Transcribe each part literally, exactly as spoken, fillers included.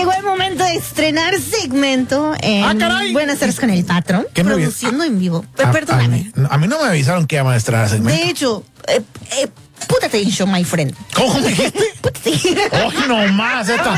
Llegó el momento de estrenar segmento en ah, caray. Buenas tardes con el patrón, produciendo en vivo. A, Perdóname. A mí, a mí no me avisaron que iban a estrenar segmento. De hecho, eh, eh, put attention, my friend. ¿Cómo me dijiste? ¡Oh, no más, esta!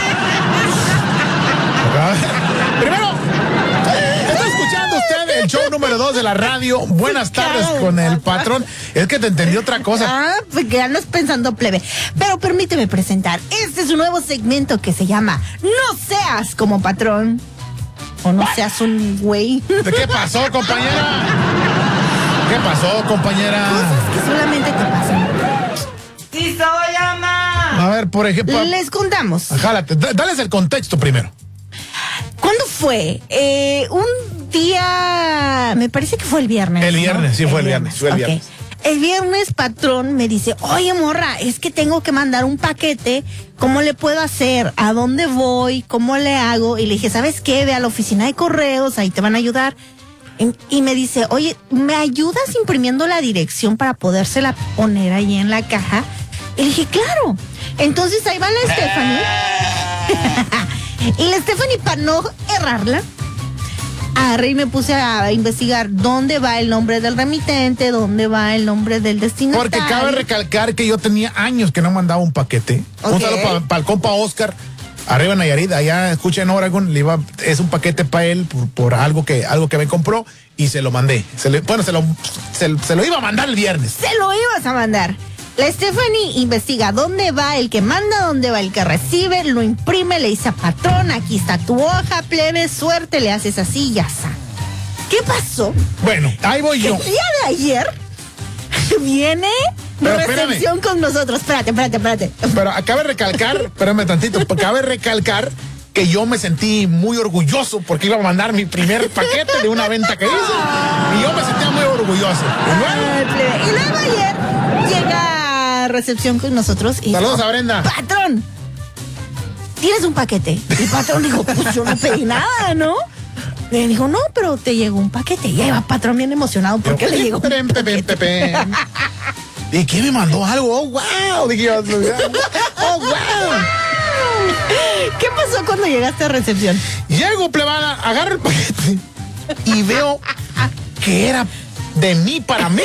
Primero, está escuchando usted el show número dos de la radio. Buenas tardes con el patrón. Es que te entendí otra cosa. Ah, pues que andas pensando, plebe. Pero permíteme presentar. Este es un nuevo segmento que se llama No seas como patrón. O no seas un güey. ¿De qué pasó, compañera? ¿Qué pasó, compañera? Cosas que solamente te pasan. ¡Sí soy, ama! A ver, por ejemplo. Les contamos. Jálate, dales el contexto primero. ¿Cuándo fue? Eh, un día, me parece que fue el viernes. El viernes, ¿no? sí, el fue el viernes, viernes, fue el okay. viernes. El viernes, patrón me dice, oye, morra, es que tengo que mandar un paquete, ¿cómo le puedo hacer? ¿A dónde voy? ¿Cómo le hago? Y le dije, ¿sabes qué? Ve a la oficina de correos, ahí te van a ayudar. Y, y me dice, oye, ¿me ayudas imprimiendo la dirección para podérsela poner ahí en la caja? Y le dije, claro. Entonces ahí va la Stephanie. Y la Stephanie, para no errarla, agarré y me puse a investigar dónde va el nombre del remitente, dónde va el nombre del destinatario. Porque cabe recalcar que yo tenía años que no mandaba un paquete. Okay. Un saludo para pa el compa Oscar, arriba en Nayarit, allá escucha en Oregon, le iba, es un paquete para él por, por algo que algo que me compró y se lo mandé. Se le, bueno, se lo, se, se lo iba a mandar el viernes. Se lo ibas a mandar. La Stephanie investiga dónde va el que manda, dónde va el que recibe, lo imprime, le dice a patrón, aquí está tu hoja, plebe, suerte, le haces así y ya está. ¿Qué pasó? Bueno, ahí voy yo. El día de ayer viene Pero recepción espérame. con nosotros. Espérate, espérate, espérate. Pero acabe de recalcar, espérame tantito, cabe recalcar que yo me sentí muy orgulloso porque iba a mandar mi primer paquete de una venta que hice. Y yo me sentía muy orgulloso. Y luego, Ay, y luego ayer llega recepción con nosotros y saludos dijo, a Brenda. patrón, ¿tienes un paquete? Y el patrón dijo, pues yo no pedí nada, ¿no? Le dijo, no, pero te llegó un paquete. Y ahí va patrón bien emocionado porque le llegó un paquete. ¿Y quién me mandó algo? ¡Oh, wow! Dije yo, ¡oh, wow! ¿Qué pasó cuando llegaste a recepción? Llego, plebada, agarro el paquete y veo que era de mí para mí.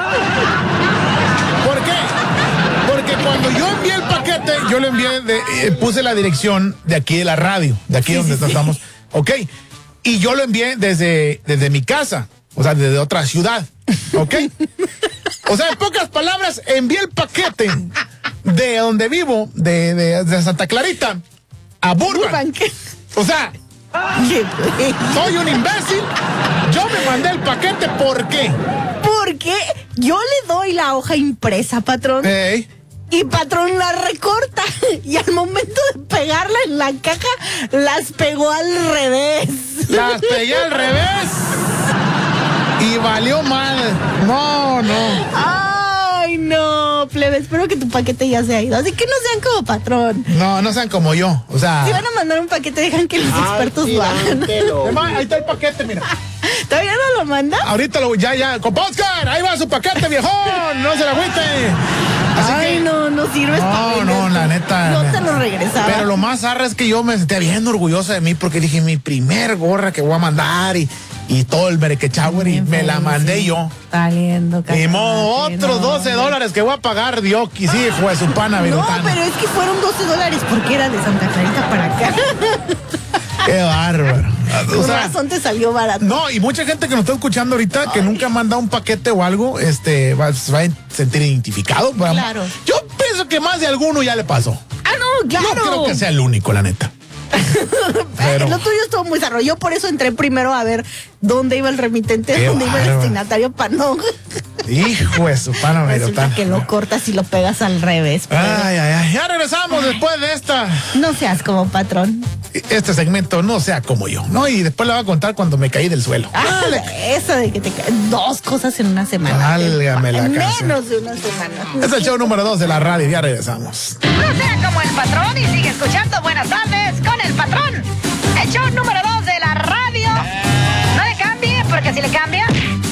¿Por qué? Porque cuando yo envié el paquete, yo lo envié, de, eh, puse la dirección de aquí de la radio, de aquí sí, donde sí, estamos. Sí. Ok. Y yo lo envié desde, desde mi casa, o sea, desde otra ciudad. Ok. O sea, en pocas palabras, envié el paquete de donde vivo, de, de, de Santa Clarita, a Burbank. O sea, soy un imbécil. Yo me mandé el paquete, ¿por qué? Porque yo le doy la hoja impresa, patrón. Hey. Y patrón la recorta. Y al momento de pegarla en la caja, las pegó al revés. Las pegué al revés. Y valió mal. No, no. Ay, no, plebe. Espero que tu paquete ya se ha ido. Así que no sean como patrón. No, no sean como yo. O sea. Si van a mandar un paquete, dejan que los Ay, expertos lo hagan. Ahí está el paquete, mira. ¿Todavía no lo manda? Ahorita lo, ya, ya. Compa Oscar, ahí va su paquete, viejón. No se la agüite. Así Ay, que, no, no sirves no, para vender. No, la neta. No te lo regresaba. Pero lo más arra es que yo me sentía bien orgullosa de mí porque dije, mi primer gorra que voy a mandar y, y todo el merequechauer y me la mandé sí. yo. Valiendo, Ni modo, otros no, doce dólares que voy a pagar, Dios, y sí, hijo de su pana, virutana. No, pero es que fueron doce dólares porque era de Santa Clarita para acá. Qué bárbaro. Por o sea, razón te salió barato. No, y mucha gente que nos está escuchando ahorita Ay. que nunca ha mandado un paquete o algo, este, va, se va a sentir identificado. Claro. Yo pienso que más de alguno ya le pasó. Ah, no, claro. No creo que sea el único, la neta. Pero lo tuyo estuvo muy zarro. Yo por eso entré primero a ver dónde iba el remitente, dónde bárbaro. iba el destinatario para no. Hijo de su pana, resulta que lo cortas y lo pegas al revés. Pero... Ay, ay, ay. Ya regresamos después de esta. No seas como patrón. Este segmento no sea como yo, ¿no? Y después le voy a contar cuando me caí del suelo. Ah, eso de que te caen dos cosas en una semana. Válgame la casa. Menos de una semana. Es el show número dos de la radio. Ya regresamos. No sea como el patrón y sigue escuchando Buenas tardes con el patrón. El show número dos de la radio. No le cambie, porque si le cambia,